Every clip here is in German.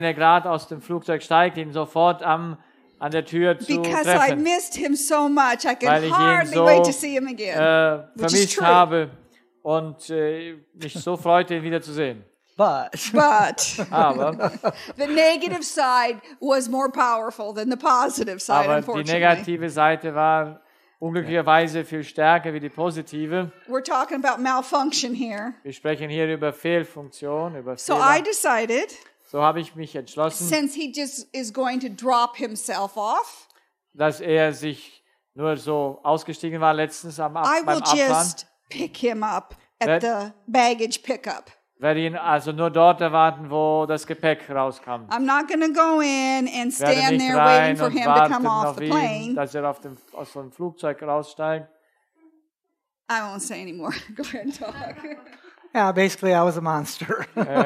er gerade aus dem Flugzeug steigt, ihn sofort an der Tür zu because I treffen, missed him so much. I weil can ich ihn hardly so wait to see him again. Which is vermisst true. habe und mich so freute, ihn wieder zu sehen. But Aber the negative side was more powerful than the positive side, die unfortunately. negative Seite war unglücklicherweise viel stärker wie die positive. We're talking about malfunction here. Wir sprechen hier über Fehlfunktion, über So Fehler. I decided, So habe ich mich entschlossen, since he just is going to drop himself off, dass er sich nur so ausgestiegen war letztens I beim will Abfahren. just pick him up at the baggage pickup. Werde ihn also nur dort erwarten, wo das Gepäck rauskam. I'm not going to go in and Werde stand nicht there waiting rein for und him to warten come off auf the ihn, plane. dass er aus dem Flugzeug raussteigt. I won't say anymore. Go ahead and talk. yeah, basically I was a monster.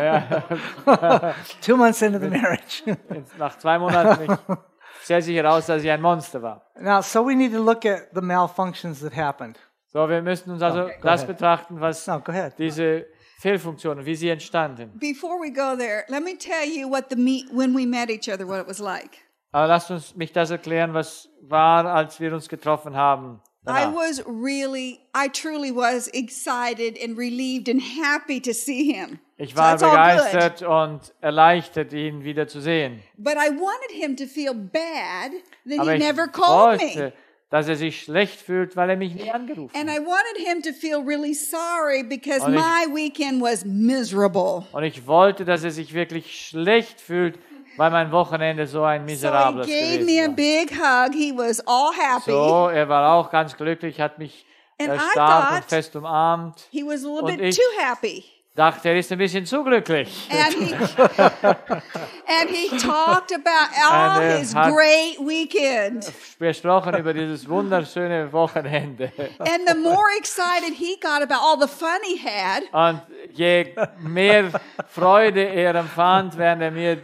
2 months into the marriage. Nach 2 Monaten stellt sich heraus, dass ich ein Monster war. Now, so we need to look at the malfunctions that happened. So, wir müssen uns also das betrachten, was No, go ahead. diese Fehlfunktionen, wie sie entstanden. Before we go there, let me tell you what when we met each other, what it was like. Aber lasst mich das erklären, was war, als wir uns getroffen haben. I Danach. truly was excited and relieved and happy to see him. Ich war So it's all good. begeistert und erleichtert, ihn wieder zu sehen. But I wanted him to feel bad that Aber he ich never called wollte, me. dass er sich schlecht fühlt, weil er mich nie angerufen And hat. I wanted him to feel really sorry because Und ich- my weekend was miserable. Und ich wollte, dass er sich wirklich schlecht fühlt, weil mein Wochenende so ein So he miserables gave gewesen me a war. big hug. He was all happy. So, er war auch ganz glücklich, hat mich And I stark thought- und fest umarmt. He was a little Und bit ich- too happy. Dachte, er ist ein bisschen zu glücklich. And he talked about all And, his hat- great weekend. Gesprochen über dieses wunderschöne Wochenende. And the more excited he got about all the fun he had, Und je mehr Freude er empfand, während er mir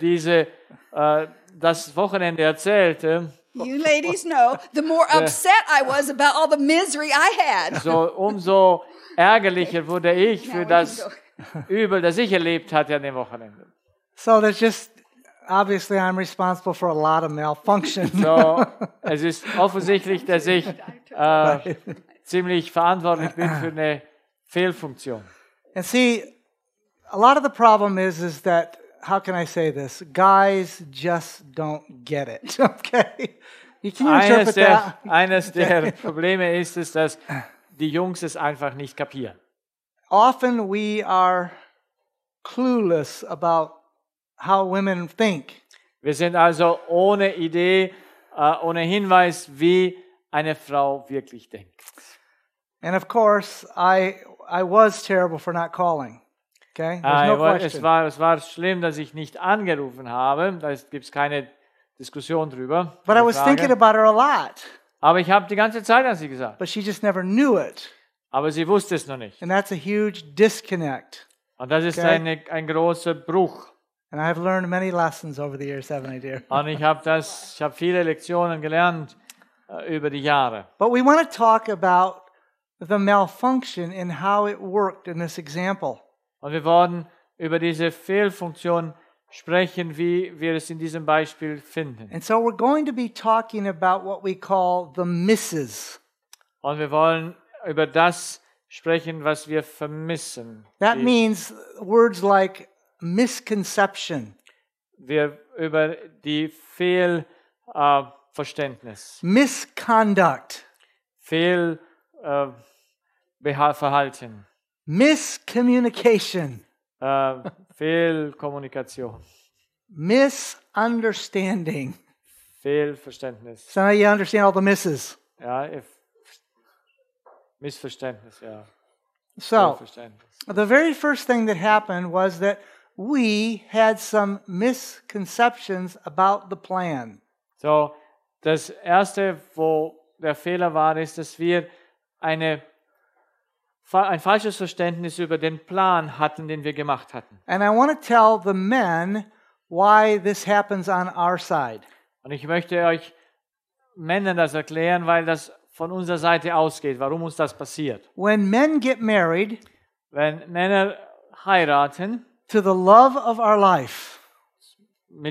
das Wochenende erzählte, you ladies know, the more upset I was about all the misery I had. so umso ärgerlicher wurde ich für das Übel, das ich erlebt hatte an dem Wochenende. So there's just, obviously I'm responsible for a lot of malfunctions. So, es ist offensichtlich, dass ich ziemlich verantwortlich bin für eine Fehlfunktion. And see, a lot of the problem is that, how can I say this? Guys just don't get it, okay? Can you interpret that? Eines der Probleme ist es, dass die Jungs es einfach nicht kapieren. Often we are clueless about how women think. Wir sind also ohne Idee, ohne Hinweis, wie eine Frau wirklich denkt. And of course, I was terrible for not calling. Okay? There's no question. Es war schlimm, dass ich nicht angerufen habe. Da gibt es keine Diskussion drüber. But I keine was Frage. thinking about her a lot. Aber ich habe die ganze Zeit an sie gesagt. But she just never knew it. Aber sie wusste es noch nicht. And that's a huge disconnect. Und das ist Okay. ein großer Bruch. And I've learned many lessons over the years, haven't I, dear? Und ich habe viele Lektionen gelernt über die Jahre. But we want to talk about the malfunction and how it worked in this example. Und wir wollen über diese Fehlfunktion sprechen, wie wir es in diesem Beispiel finden. And so we're going to be talking about what we call the misses. Und wir wollen über das sprechen, was wir vermissen. That means words like misconception, Wir über die Fehlverständnis, misconduct, Fehlverhalten, miscommunication, Fehlkommunikation, misunderstanding. Fehlverständnis. So now you understand all the misses. Ja, Missverständnis, ja. So Fehlverständnis. the very first thing that happened was that we had some misconceptions about the plan. So, das Erste, wo der Fehler war, ist, dass wir ein falsches Verständnis über den Plan hatten, den wir gemacht hatten. And I want to tell the men why this happens on our side. Und ich möchte euch Männern das erklären, weil das von unserer Seite ausgeht, warum uns das passiert. When men get married Wenn Männer heiraten to the love of our life,